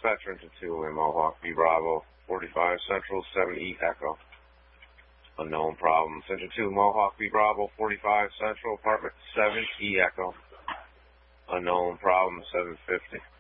Dispatch Engine 2 in Mohawk, B Bravo, 45 Central, 7E Echo. Unknown problems. Engine 2, Mohawk, B Bravo, 45 Central, apartment 7E Echo. Unknown problems, 750.